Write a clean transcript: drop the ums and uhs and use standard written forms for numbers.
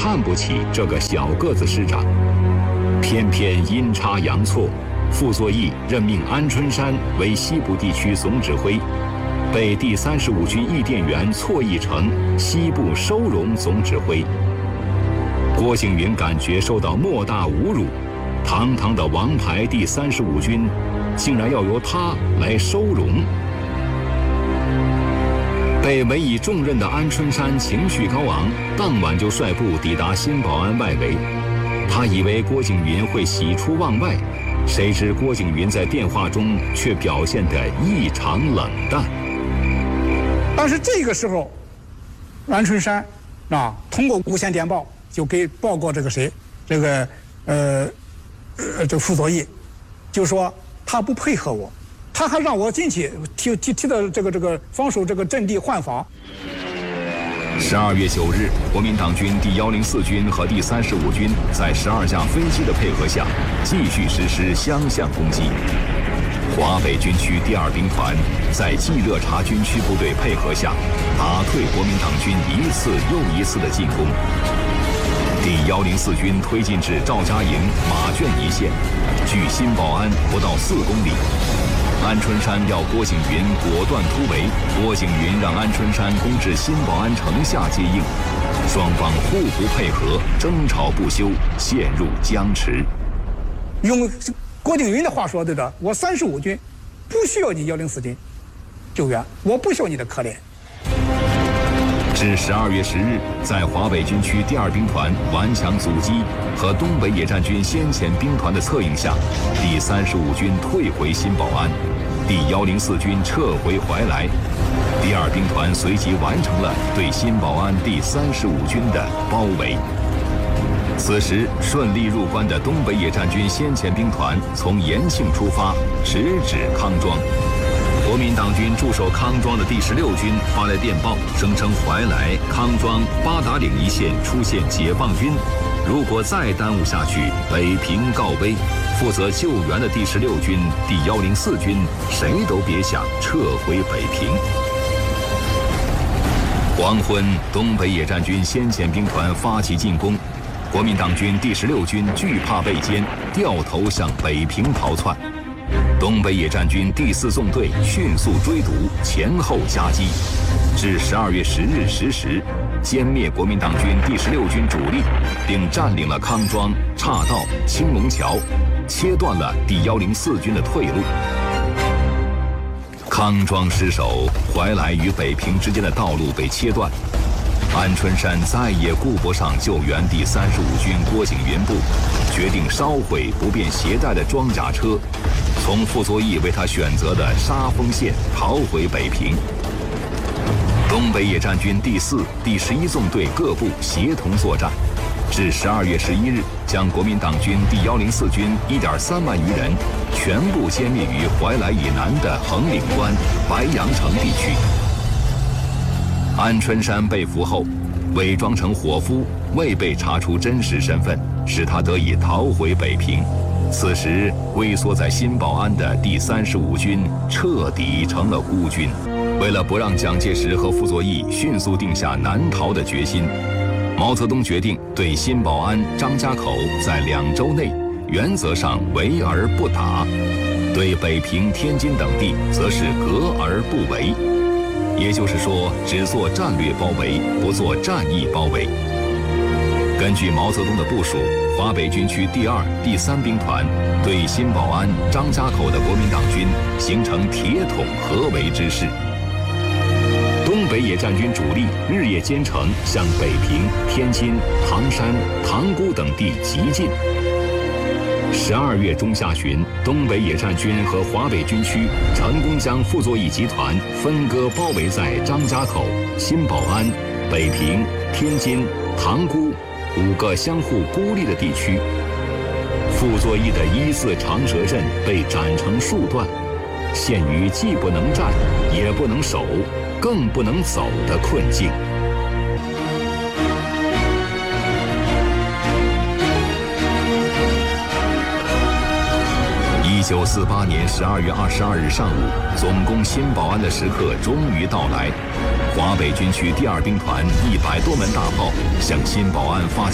看不起这个小个子师长。偏偏阴差阳错，傅作义任命安春山为西部地区总指挥，被第35军译电员错译成西部收容总指挥。郭景云感觉受到莫大侮辱，堂堂的王牌第35军，竟然要由他来收容。被委以重任的安春山情绪高昂，当晚就率部抵达新保安外围。他以为郭景云会喜出望外，谁知郭景云在电话中却表现得异常冷淡。 但是这个时候，安春山通过无线电报就给报告这个谁，这个傅作义，就说他不配合我，他还让我进去提的这个防守这个阵地换防。 12月9日，国民党军第104军和第35军在12架飞机的配合下，继续实施相向攻击。华北军区第2兵团在冀勒察军区部队配合下，打退国民党军一次又一次的进攻。第104军推进至赵家营、马圈一线，距新保安不到4公里。安春山要郭景云果断突围，郭景云让安春山攻至新保安城下接应，双方互不配合，争吵不休，陷入僵持。 用郭景云的话说，对的，我35军不需要你104军救援，我不需要你的可怜。 至12月10日，在华北军区第2兵团顽强阻击和东北野战军先遣兵团的策应下，第35军退回新保安，第104军撤回怀来，第2兵团随即完成了对新保安第35军的包围。此时，顺利入关的东北野战军先遣兵团从延庆出发，直指康庄。国民党军驻守康庄的第16军发来电报，声称怀来、康庄、八达岭一线出现解放军，如果再耽误下去，北平告危。负责救援的第16军、第104军谁都别想撤回北平。黄昏，东北野战军先遣兵团发起进攻，国民党军第16军惧怕被歼，掉头向北平逃窜。东北野战军第4纵队迅速追堵，前后夹击，至12月10日10时，歼灭国民党军第16军主力，并占领了康庄、岔道、青龙桥，切断了第104军的退路。康庄失守，怀来与北平之间的道路被切断。安春山再也顾不上救援第35军郭景云部，决定烧毁不便携带的装甲车，从傅作义为他选择的沙峰线逃回北平。东北野战军第4、第11纵队各部协同作战，至12月11日，将国民党军第104军1.3万余人全部歼灭于怀来以南的横岭关、白杨城地区。安春山被俘后，伪装成伙夫，未被查出真实身份，使他得以逃回北平。此时，龟缩在新保安的第35军彻底成了孤军。为了不让蒋介石和傅作义迅速定下南逃的决心，毛泽东决定对新保安、张家口在2周内原则上围而不打，对北平、天津等地则是格而不为。也就是说，只做战略包围，不做战役包围。根据毛泽东的部署，华北军区第2、第3兵团对新保安、张家口的国民党军形成铁桶合围之势。东北野战军主力日夜兼程，向北平、天津、唐山、塘沽等地急进。12月中下旬，东北野战军和华北军区成功将傅作义集团分割包围在张家口、新保安、北平、天津、塘沽5个相互孤立的地区。傅作义的1字长蛇阵被斩成数段，陷于既不能战，也不能守，更不能走的困境。1948年12月22日上午，总攻新保安的时刻终于到来。华北军区第2兵团100多门大炮向新保安发起